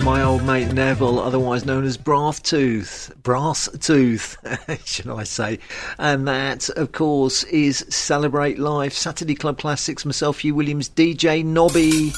my old mate Neville, otherwise known as Brass Tooth, should I say. And that, of course, is Celebrate Life, Saturday Club Classics, myself, Hugh Williams, DJ Nobby.